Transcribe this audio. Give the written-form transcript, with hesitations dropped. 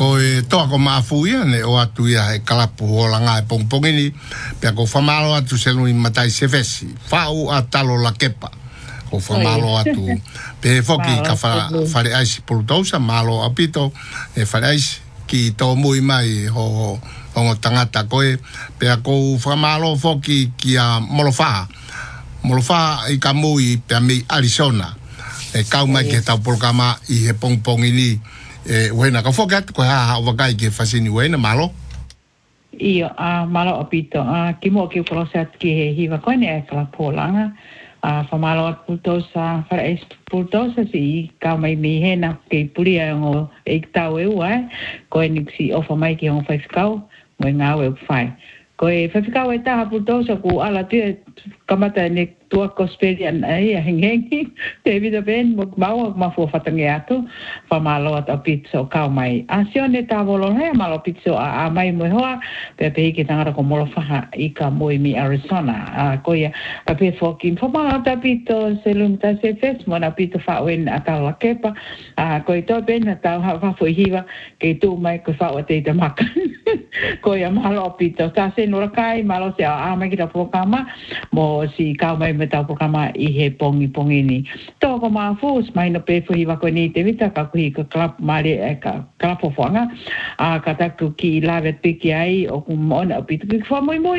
ko e toa ko maafuia ne o atu ia e kalapu o langa e pongpongini pia ko whamalo atu selu i matai se vesi whau a talo la kepa ko whamalo atu pe foki ka whare aisi pulutausa malo apito e whare aisi ki tō mui mai ho ongo tangata koe pia ko whamalo foki ki a Molofaha i ka mui pia mi Arizona e kau mai ke tau programa i he pongpongini e wena ka fokat ko ha wakai ke fasini wena malo io malo apito ki mo ki process ki he hiva ko ne kala polanga fa malo pultosa fa es pultosa si ka mai mi hena ke pulia ngo e tau e wa ko ni si ofa mai ki on fa skau mo nga we fai ko e fa skau e ta pultosa ku ala te kamata ne tua cospedian ai hengengi te vida ben mo ma fo fatange atu fa malo at apito ka mai asione tavolo he malo pizzo a mai mo hoa pe ki tanga ko Molofaha i ka moi mi Arizona ko ia a pe fo ki fa malo at apito se lumta se fes mo na apito fa wen atala kepa ko to ben ta fa fo hiva ke tu mai ko fa te te maka ko ia malo apito ta se no kai malo se a mai ki ta programa mo si ka mai me tau programa i he pongi ni to ko ma fus mai no pe fo hiva ko ni te vita ka ku ka club mari e ka club fo fanga ka ta ku ki lave piki ai o ku mona apito ki fa moi